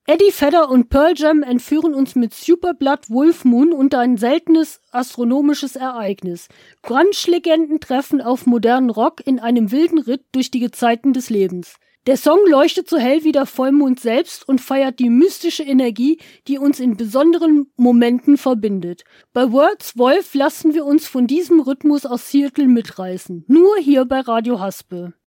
Eddie Vedder und Pearl Jam entführen uns mit Superblood Wolf Moon unter ein seltenes astronomisches Ereignis. Grunge-Legenden treffen auf modernen Rock in einem wilden Ritt durch die Gezeiten des Lebens. Der Song leuchtet so hell wie der Vollmond selbst und feiert die mystische Energie, die uns in besonderen Momenten verbindet. Bei Words Wolf lassen wir uns von diesem Rhythmus aus Seattle mitreißen. Nur hier bei Radio Haspe.